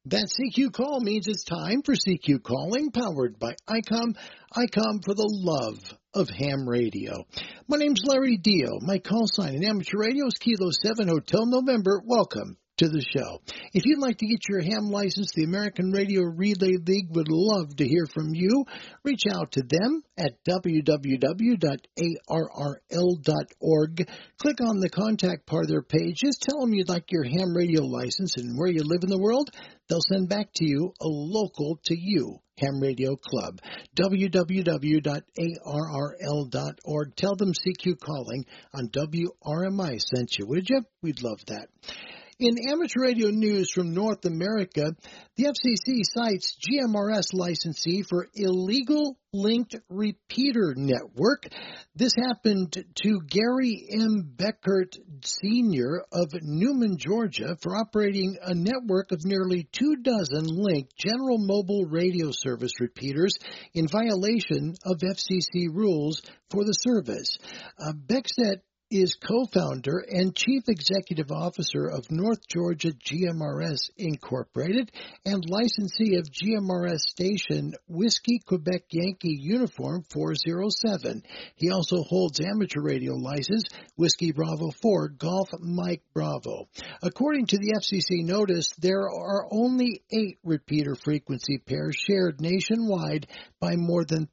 That CQ call means it's time for CQ Calling, powered by ICOM. ICOM for the love of ham radio. My name's Larry Dio. My call sign in amateur radio is Kilo 7 Hotel November. Welcome to the show. If you'd like to get your ham license, the American Radio Relay League would love to hear from you. Reach out to them at www.arrl.org. Click on the contact part of their page. Just tell them you'd like your ham radio license and where you live in the world. They'll send back to you a local to you ham radio club. www.arrl.org. Tell them CQ Calling on WRMI sent you, would you? We'd love that. In amateur radio news from North America, the FCC cites GMRS licensee for illegal linked repeater network. This happened to Gary M. Beckert Sr. of Newman, Georgia, for operating a network of nearly 24 linked General Mobile Radio Service repeaters in violation of FCC rules for the service. Beckert is co-founder and chief executive officer of North Georgia GMRS Incorporated and licensee of GMRS station Whiskey Quebec Yankee Uniform 407. He also holds amateur radio license Whiskey Bravo 4 Golf Mike Bravo. According to the FCC notice, there are only 8 repeater frequency pairs shared nationwide by more than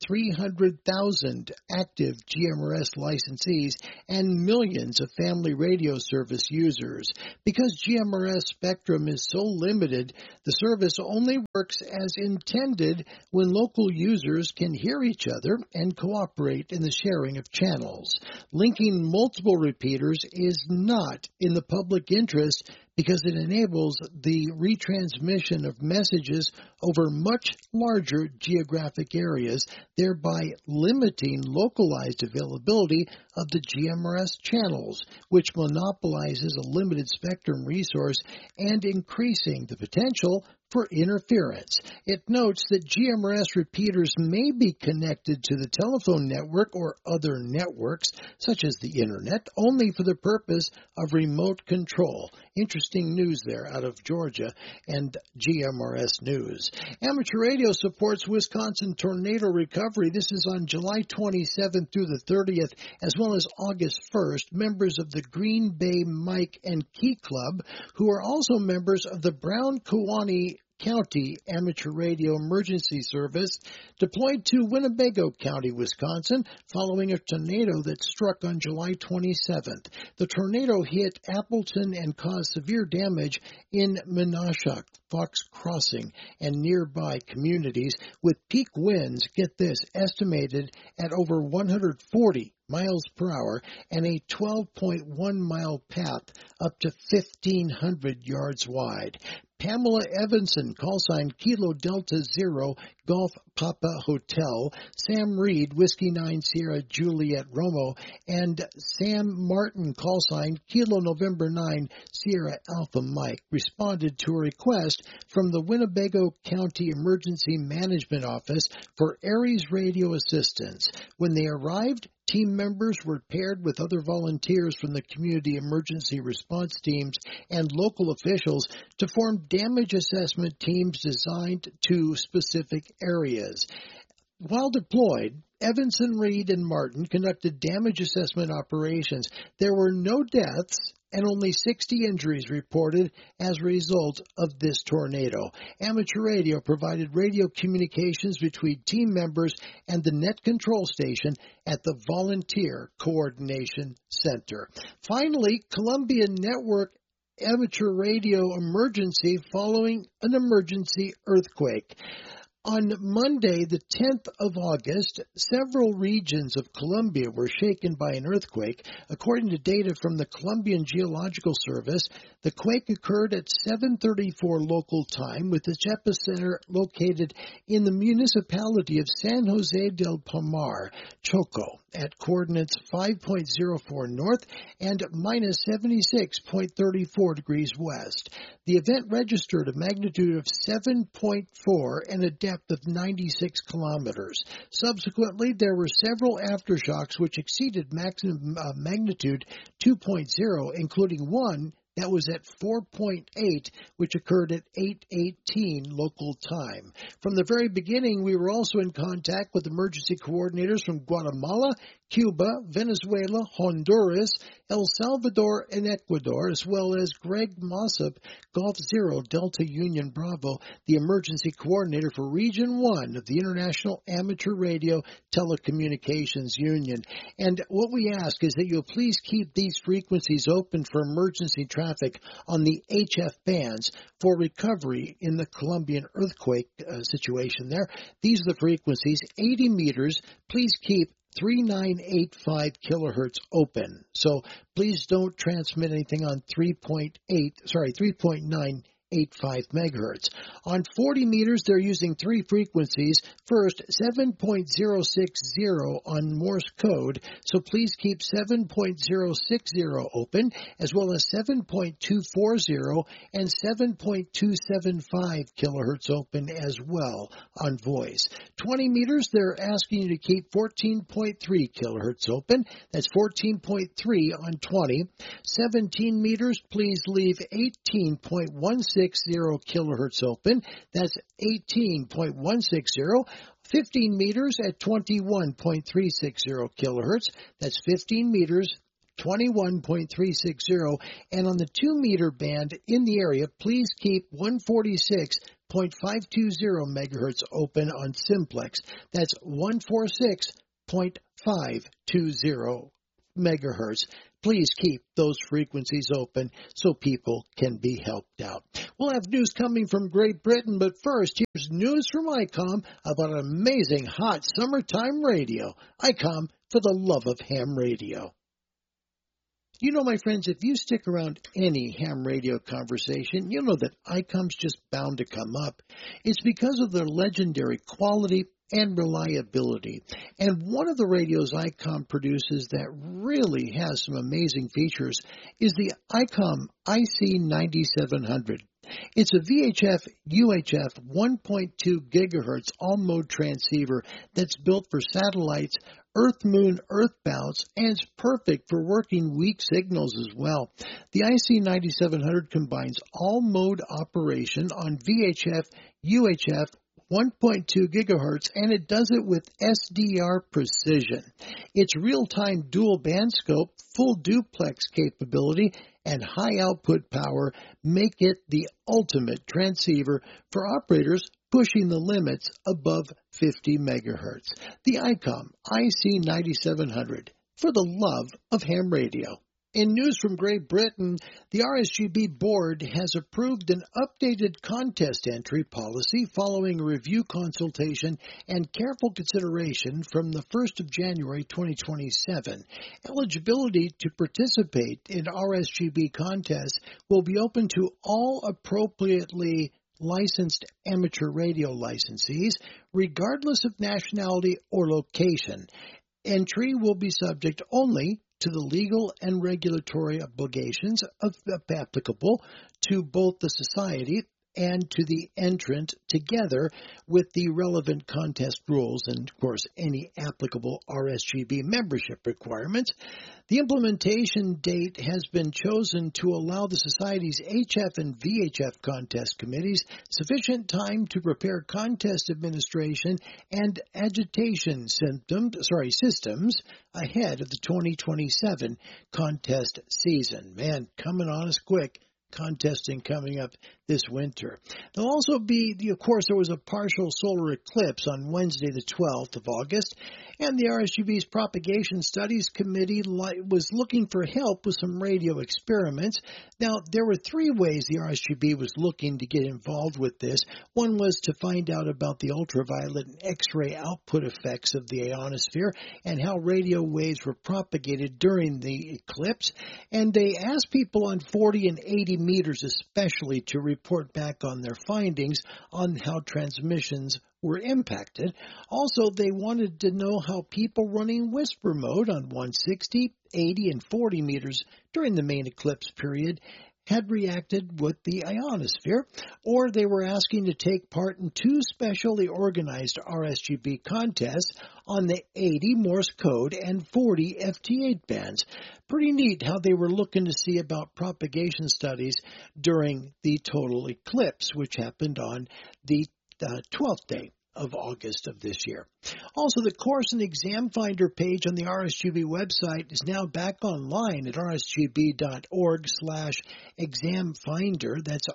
300,000 active GMRS licensees and millions of family radio service users. Because GMRS spectrum is so limited, the service only works as intended when local users can hear each other and cooperate in the sharing of channels. Linking multiple repeaters is not in the public interest because it enables the retransmission of messages over much larger geographic areas, thereby limiting localized availability of the GMRS channels, which monopolizes a limited spectrum resource and increasing the potential for interference. It notes that GMRS repeaters may be connected to the telephone network or other networks, such as the Internet, only for the purpose of remote control. Interesting news there out of Georgia and GMRS News. Amateur Radio supports Wisconsin tornado recovery. This is on July 27th through the 30th, as well as August 1st. Members of the Green Bay Mike and Key Club, who are also members of the Brown Kewaunee County Amateur Radio Emergency Service, deployed to Winnebago County, Wisconsin, following a tornado that struck on July 27th. The tornado hit Appleton and caused severe damage in Menasha, Fox Crossing, and nearby communities, with peak winds, get this, estimated at over 140 miles per hour and a 12.1-mile path up to 1,500 yards wide. Pamela Evanson, call sign Kilo Delta Zero, Golf Papa Hotel, Sam Reed, Whiskey 9 Sierra Juliet Romo, and Sam Martin, call sign Kilo November 9 Sierra Alpha Mike, responded to a request from the Winnebago County Emergency Management Office for Aries radio assistance. When they arrived, team members were paired with other volunteers from the community emergency response teams and local officials to form damage assessment teams designed to specific areas. While deployed, Evanson, Reed, and Martin conducted damage assessment operations. There were no deaths and only 60 injuries reported as a result of this tornado. Amateur Radio provided radio communications between team members and the net control station at the Volunteer Coordination Center. Finally, Columbia Network Amateur Radio emergency following an emergency earthquake. On Monday, the 10th of August, several regions of Colombia were shaken by an earthquake. According to data from the Colombian Geological Service, the quake occurred at 7:34 local time, with its epicenter located in the municipality of San Jose del Palmar, Choco, at coordinates 5.04 north and minus 76.34 degrees west. The event registered a magnitude of 7.4 and a depth of 96 kilometers. Subsequently, there were several aftershocks which exceeded maximum magnitude 2.0, including one That was at 4.8, which occurred at 8:18 local time. From the very beginning, we were also in contact with emergency coordinators from Guatemala, Cuba, Venezuela, Honduras, El Salvador, and Ecuador, as well as Greg Mossop, Golf Zero Delta Union Bravo, the emergency coordinator for Region 1 of the International Amateur Radio Telecommunications Union. And what we ask is that you'll please keep these frequencies open for emergency traffic on the HF bands for recovery in the Colombian earthquake situation there. These are the frequencies, 80 meters. Please keep 3985 kilohertz open. So please don't transmit anything on 3.985 megahertz. On 40 meters, they're using three frequencies. First, 7.060 on Morse code, so please keep 7.060 open, as well as 7.240 and 7.275 kilohertz open as well on voice. 20 meters, they're asking you to keep 14.3 kilohertz open. That's 14.3 on 20. 17 meters, please leave 18.160 kilohertz open. That's 18.160. 15 meters at 21.360 kilohertz. That's 15 meters, 21.360. And on the 2-meter band in the area, please keep 146.520 megahertz open on simplex. That's 146.520 megahertz. Please keep those frequencies open so people can be helped out. We'll have news coming from Great Britain, but first, here's news from ICOM about an amazing hot summertime radio. ICOM, for the love of ham radio. You know, my friends, if you stick around any ham radio conversation, you know that ICOM's just bound to come up. It's because of their legendary quality and reliability. And one of the radios ICOM produces that really has some amazing features is the ICOM IC9700. It's a VHF UHF 1.2 gigahertz all-mode transceiver that's built for satellites, Earth-Moon, Earthbounds, and it's perfect for working weak signals as well. The IC9700 combines all-mode operation on VHF UHF 1.2 gigahertz, and it does it with SDR precision. Its real-time dual band scope, full duplex capability, and high output power make it the ultimate transceiver for operators pushing the limits above 50 megahertz. The ICOM IC9700, for the love of ham radio. In news from Great Britain, the RSGB board has approved an updated contest entry policy following a review consultation and careful consideration from the 1st of January 2027. Eligibility to participate in RSGB contests will be open to all appropriately licensed amateur radio licensees, regardless of nationality or location. Entry will be subject only to the legal and regulatory obligations applicable to both the society and to the entrant, together with the relevant contest rules and, of course, any applicable RSGB membership requirements. The implementation date has been chosen to allow the Society's HF and VHF contest committees sufficient time to prepare contest administration and agitation systems ahead of the 2027 contest season. Man, coming on us quick. Contesting coming up this winter. There'll also be, of course, there was a partial solar eclipse on Wednesday, the 12th of August, and the RSGB's Propagation Studies Committee was looking for help with some radio experiments. Now, there were three ways the RSGB was looking to get involved with this. One was to find out about the ultraviolet and X-ray output effects of the ionosphere and how radio waves were propagated during the eclipse. And they asked people on 40 and 80 meters especially to report back on their findings on how transmissions were impacted. Also, they wanted to know how people running whisper mode on 160, 80, and 40 meters during the main eclipse period had reacted with the ionosphere, or they were asking to take part in 2 specially organized RSGB contests on the 80 Morse code and 40 FT8 bands. Pretty neat how they were looking to see about propagation studies during the total eclipse, which happened on the 12th day of August of this year. Also, the course and exam finder page on the RSGB website is now back online at rsgb.org/examfinder. That's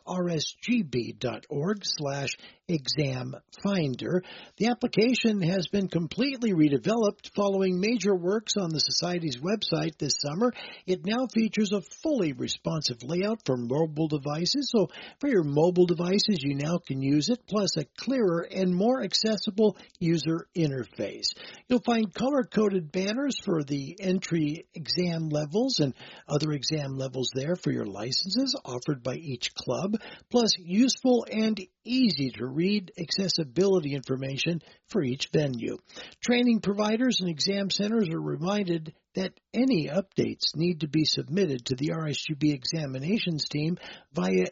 rsgb.org/examfinder. The application has been completely redeveloped following major works on the Society's website this summer. It now features a fully responsive layout for mobile devices, so for your mobile devices, you now can use it, plus a clearer and more accessible user interface. You'll find color-coded banners for the entry exam levels and other exam levels there for your licenses offered by each club, plus useful and easy-to-read accessibility information for each venue. Training providers and exam centers are reminded that any updates need to be submitted to the RSGB examinations team via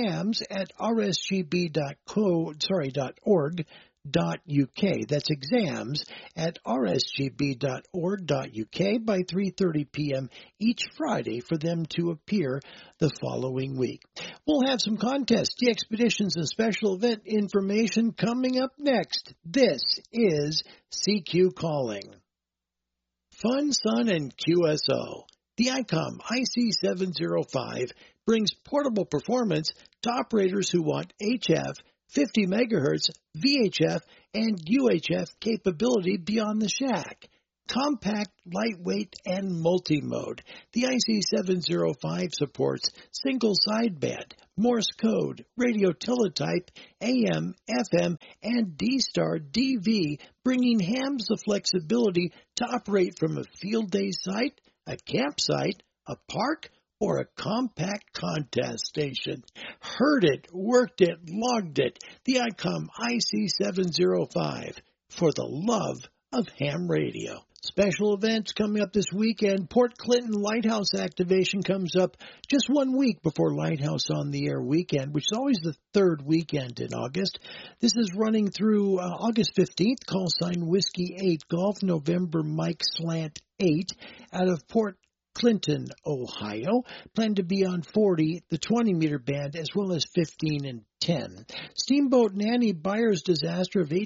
exams@rsgb.org.uk. That's exams@rsgb.org.uk by 3:30 p.m. each Friday for them to appear the following week. We'll have some contests, de-expeditions, and special event information coming up next. This is CQ Calling. Fun, Sun, and QSO. The ICOM IC705 brings portable performance to operators who want HF, 50 megahertz, VHF, and UHF capability beyond the shack. Compact, lightweight, and multi-mode. The IC705 supports single sideband, Morse code, radio teletype, AM, FM, and D-Star DV, bringing hams the flexibility to operate from a field day site, a campsite, a park, or a compact contest station. Heard it, worked it, logged it. The ICOM IC705 for the love of ham radio. Special events coming up this weekend. Port Clinton Lighthouse activation comes up just 1 week before Lighthouse on the Air weekend, which is always the 3rd weekend in August. This is running through August 15th, call sign Whiskey 8 Golf, November Mike Slant 8 out of Port Clinton, Ohio. Plan to be on 40, the 20-meter band, as well as 15 and 10. Steamboat Nanny Byers disaster of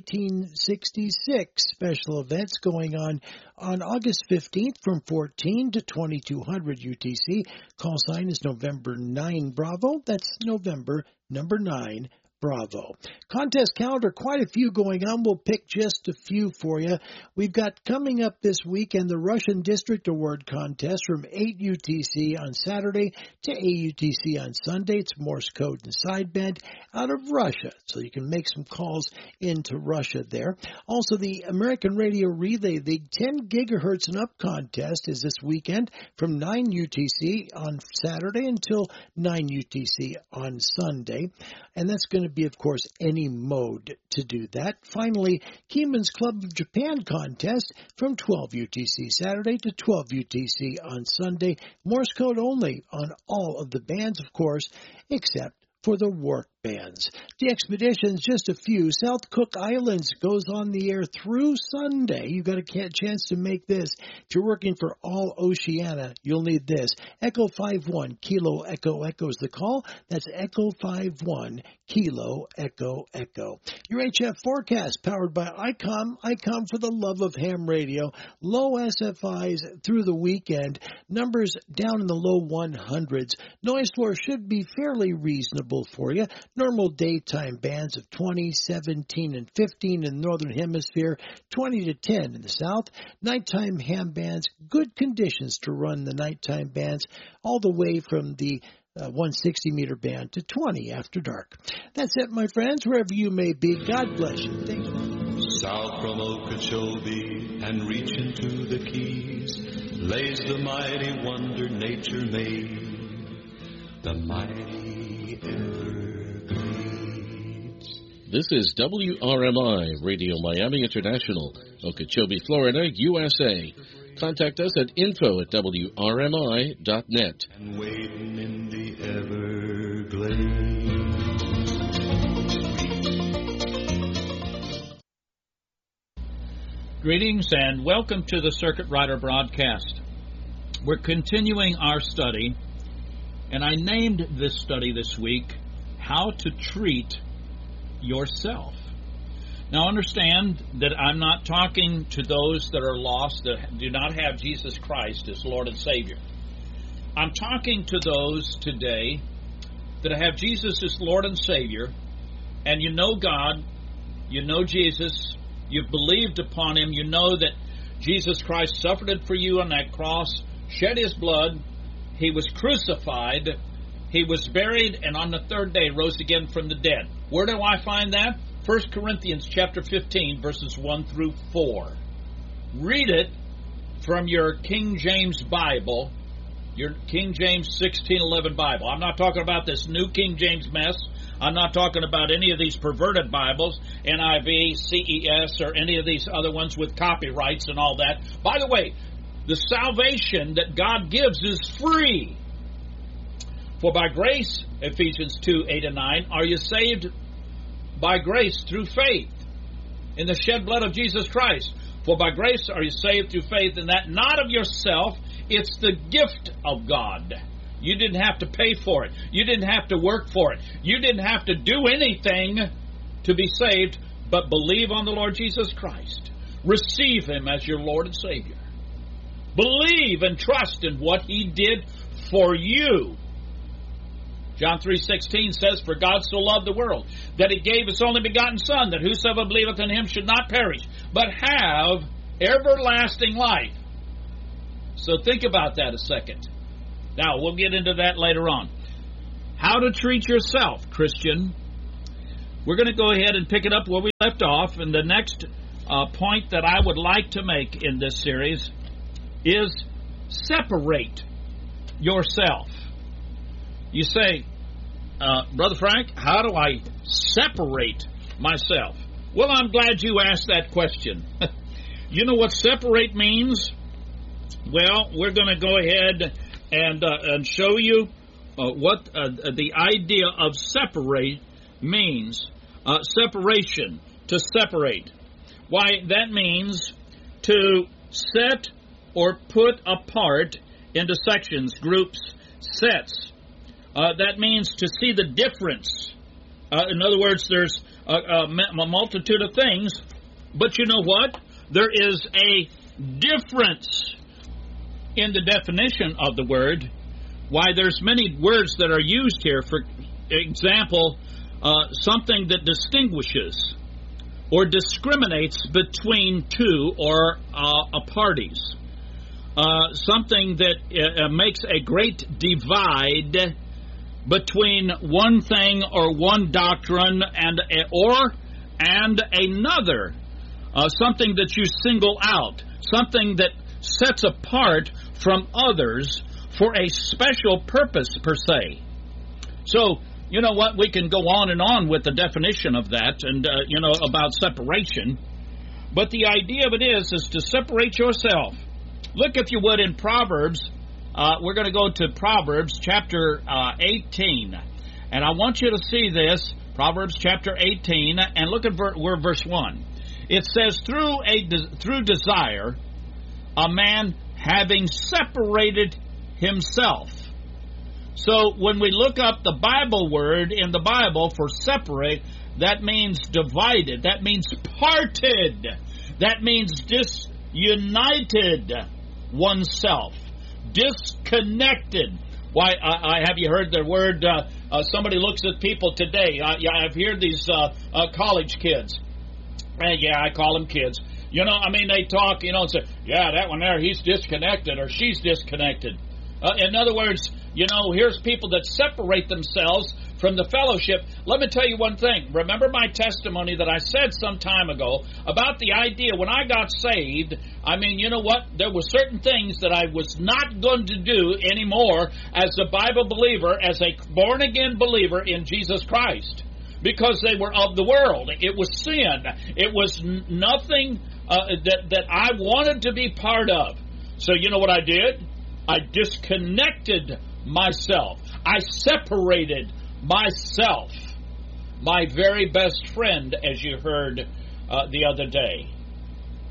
1866. Special events going on August 15th from 14 to 2200 UTC. Call sign is November 9 Bravo. That's November number 9 Bravo. Contest calendar, quite a few going on. We'll pick just a few for you. We've got coming up this weekend the Russian District Award Contest from 8 UTC on Saturday to 8 UTC on Sunday. It's Morse code and sideband out of Russia, so you can make some calls into Russia there. Also, the American Radio Relay League 10 gigahertz and up contest is this weekend from 9 UTC on Saturday until 9 UTC on Sunday. And that's going to be, of course, any mode to do that. Finally, Keyman's Club of Japan contest from 12 UTC Saturday to 12 UTC on Sunday. Morse code only on all of the bands, of course, except for the work bands. The expeditions, just a few. South Cook Islands goes on the air through Sunday. You've got a chance to make this. If you're working for all Oceania, you'll need this. Echo 51 Kilo Echo Echo is the call. That's Echo 51 Kilo Echo Echo. Your HF forecast powered by ICOM. ICOM for the love of ham radio. Low SFIs through the weekend. Numbers down in the low 100s. Noise floor should be fairly reasonable for you. Normal daytime bands of 20, 17, and 15 in the Northern Hemisphere, 20 to 10 in the South. Nighttime ham bands, good conditions to run the nighttime bands all the way from the 160-meter band to 20 after dark. That's it, my friends, wherever you may be. God bless you. Thank you. South from Okeechobee and reaching to the Keys lays the mighty wonder nature made, the mighty Everglades. This is WRMI, Radio Miami International, Okeechobee, Florida, USA. Contact us at info@wrmi.net. And waiting in the Everglades. Greetings and welcome to the Circuit Rider broadcast. We're continuing our study, and I named this study this week, How to Treat Yourself. Now understand that I'm not talking to those that are lost, that do not have Jesus Christ as Lord and Savior. I'm talking to those today that have Jesus as Lord and Savior, and you know God, you know Jesus, you've believed upon Him, you know that Jesus Christ suffered it for you on that cross, shed His blood, He was crucified, He was buried, and on the third day rose again from the dead. Where do I find that? 1 Corinthians chapter 15, verses 1 through 4. Read it from your King James Bible, your King James 1611 Bible. I'm not talking about this new King James mess. I'm not talking about any of these perverted Bibles, NIV, CES, or any of these other ones with copyrights and all that. By the way, the salvation that God gives is free. For by grace, Ephesians 2, 8 and 9, are you saved by grace through faith in the shed blood of Jesus Christ. For by grace are you saved through faith, and that not of yourself, it's the gift of God. You didn't have to pay for it. You didn't have to work for it. You didn't have to do anything to be saved, but believe on the Lord Jesus Christ. Receive Him as your Lord and Savior. Believe and trust in what He did for you. John 3:16 says, For God so loved the world, that He gave His only begotten Son, that whosoever believeth in Him should not perish, but have everlasting life. So think about that a second. Now, we'll get into that later on. How to treat yourself, Christian. We're going to go ahead and pick it up where we left off, and the next point that I would like to make in this series is separate yourself. You say, Brother Frank, how do I separate myself? Well, I'm glad you asked that question. You know what separate means? Well, we're going to go ahead and show you what the idea of separate means. Separation, to separate. Why, that means to set or put apart into sections, groups, sets. That means to see the difference. In other words, there's a multitude of things, but you know what? There is a difference in the definition of the word. Why, there's many words that are used here. For example, something that distinguishes or discriminates between two or parties. Something that makes a great divide between one thing or one doctrine and another. Something that you single out. Something that sets apart from others for a special purpose, per se. So, you know what? We can go on with the definition of that and, about separation. But the idea of it is to separate yourself. Look, if you would, in Proverbs. We're going to go to Proverbs chapter 18. And I want you to see this, Proverbs chapter 18, and look at verse 1. It says, through desire, a man having separated himself. So when we look up the Bible word in the Bible for separate, that means divided, that means parted, that means disunited oneself, disconnected. Why, have you heard the word, somebody looks at people today, I've heard these college kids, yeah, I call them kids. You know, I mean, they talk, and say, yeah, that one there, he's disconnected or she's disconnected. In other words, here's people that separate themselves from the fellowship. Let me tell you one thing. Remember my testimony that I said some time ago about the idea when I got saved, I mean, you know what? There were certain things that I was not going to do anymore as a Bible believer, as a born-again believer in Jesus Christ, because they were of the world. It was sin. It was nothing that I wanted to be part of. So you know what I did? I disconnected myself. I separated myself. My very best friend, as you heard the other day.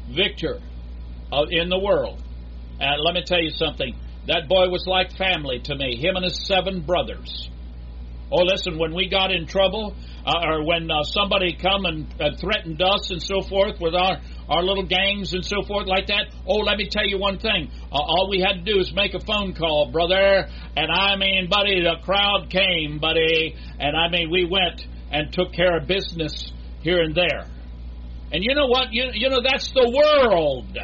Victor in the world. And let me tell you something. That boy was like family to me, him and his 7 brothers. Oh, listen, when we got in trouble, or when somebody come and threatened us and so forth with our little gangs and so forth like that, oh, let me tell you one thing. All we had to do is make a phone call, brother. And I mean, buddy, the crowd came, buddy. And I mean, we went and took care of business here and there. And you know what? You know, that's the world.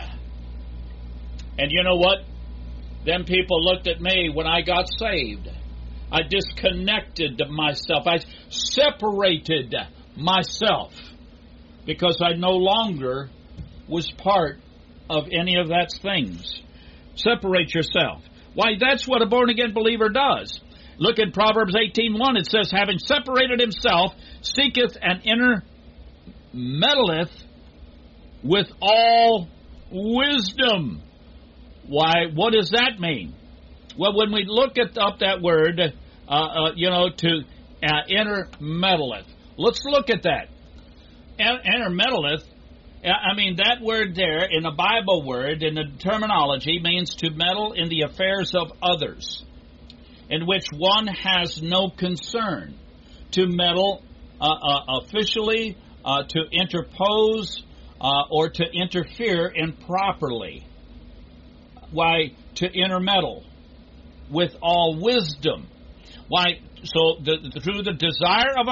And you know what? Them people looked at me when I got saved. I disconnected myself. I separated myself because I no longer was part of any of that things. Separate yourself. Why, that's what a born-again believer does. Look at Proverbs 18:1. It says, having separated himself, seeketh and intermeddleth with all wisdom. Why, what does that mean? Well, when we look up that word, to intermeddleth. Let's look at that. Intermeddleth, I mean, that word there, in the Bible word, in the terminology, means to meddle in the affairs of others, in which one has no concern. To meddle officially, to interpose, or to interfere improperly. Why, to intermeddle with all wisdom. Why, so through the desire a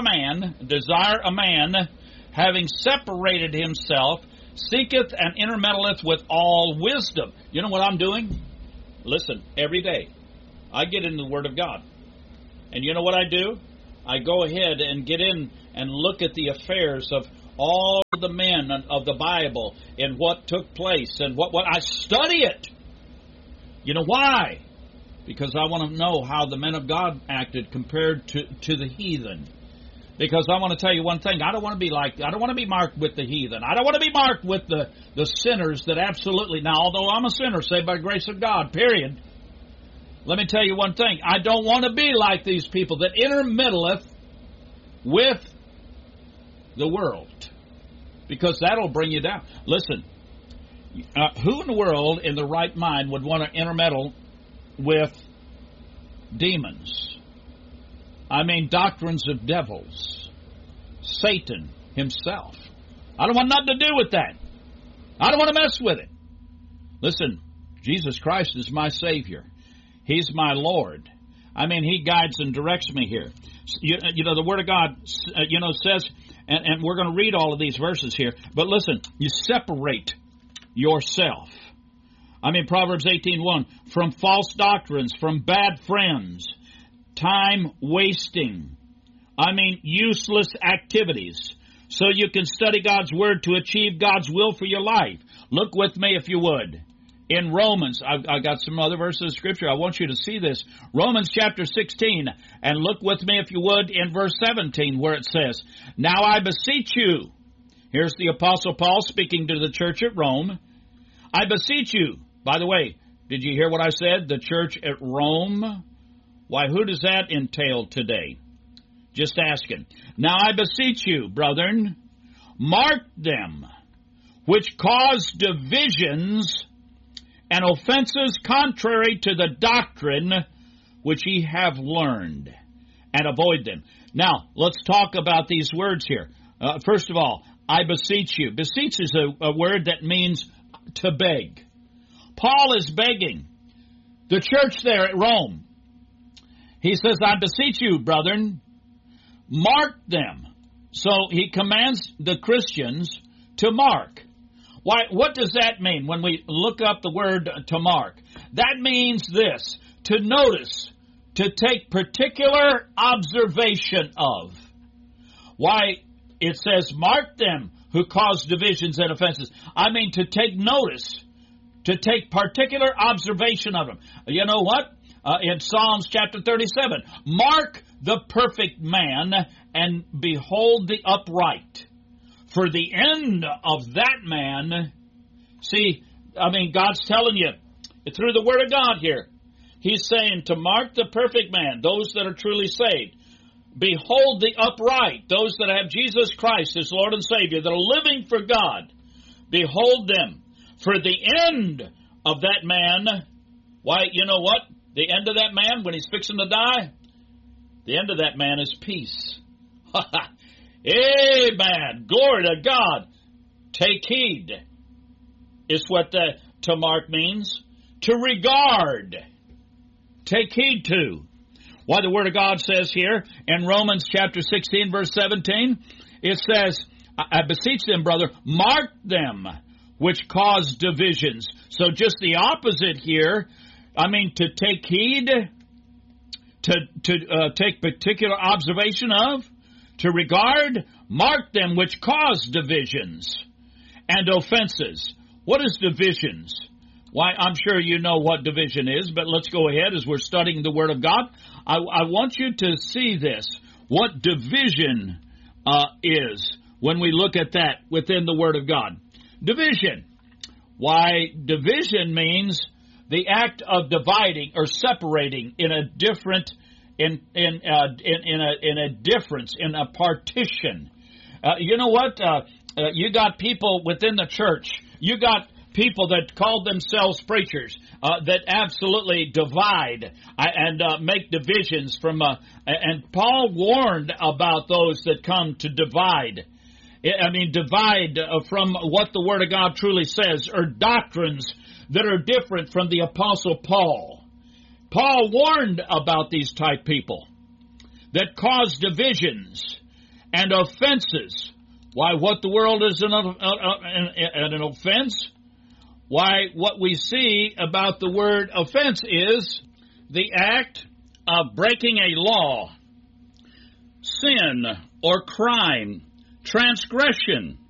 man, having separated himself, seeketh and intermeddleth with all wisdom. You know what I'm doing? Listen, every day I get in the Word of God. And you know what I do? I go ahead and get in and look at the affairs of all the men of the Bible and what took place and what I study it. You know why? Because I want to know how the men of God acted compared to the heathen. Because I want to tell you one thing. I don't want to be marked with the heathen. I don't want to be marked with the sinners that absolutely, now although I'm a sinner saved by the grace of God, period. Let me tell you one thing. I don't want to be like these people that intermeddleth with the world. Because that'll bring you down. Listen, who in the world in the right mind would want to intermeddle with demons? I mean, doctrines of devils. Satan himself. I don't want nothing to do with that. I don't want to mess with it. Listen, Jesus Christ is my Savior. He's my Lord. I mean, He guides and directs me here. You know, the Word of God, says, and we're going to read all of these verses here, but listen, you separate yourself. I mean, Proverbs 18:1, from false doctrines, from bad friends, time wasting. I mean, useless activities. So you can study God's Word to achieve God's will for your life. Look with me if you would. In Romans, I got some other verses of Scripture. I want you to see this. Romans chapter 16, and look with me if you would in verse 17 where it says, now I beseech you. Here's the Apostle Paul speaking to the church at Rome. I beseech you. By the way, did you hear what I said? The church at Rome? Why, who does that entail today? Just asking. Now I beseech you, brethren, mark them which cause divisions and offenses contrary to the doctrine which ye have learned, and avoid them. Now, let's talk about these words here. First of all, I beseech you. Beseech is a word that means to beg. Paul is begging the church there at Rome. He says, I beseech you, brethren, mark them. So he commands the Christians to mark. Why? What does that mean when we look up the word to mark? That means this, to notice, to take particular observation of. Why? It says, mark them who cause divisions and offenses. I mean, to take notice, to take particular observation of them. You know what? In Psalms chapter 37, mark the perfect man and behold the upright. For the end of that man, see, I mean, God's telling you through the Word of God here. He's saying to mark the perfect man, those that are truly saved. Behold the upright, those that have Jesus Christ as Lord and Savior, that are living for God. behold them. For the end of that man, why, you know what? The end of that man, when he's fixing to die, the end of that man is peace. Amen. Glory to God. Take heed is what to mark means. To regard. Take heed to. Why the Word of God says here in Romans chapter 16, verse 17, it says, I beseech them, brother, mark them which cause divisions. So just the opposite here. I mean, to take heed, to take particular observation of, to regard, mark them which cause divisions and offenses. What is divisions? Why, I'm sure you know what division is, but let's go ahead as we're studying the Word of God. I want you to see this, what division is when we look at that within the Word of God. Division. Why, division means the act of dividing or separating in a different, in a difference, in a partition. You know what? You got people within the church. You got people that call themselves preachers that absolutely divide and make divisions from. And Paul warned about those that come to divide. I mean, divide from what the Word of God truly says, or doctrines that are different from the Apostle Paul. Paul warned about these type people that cause divisions and offenses. Why, what the world is an offense? Why, what we see about the word offense is the act of breaking a law, sin or crime, transgression,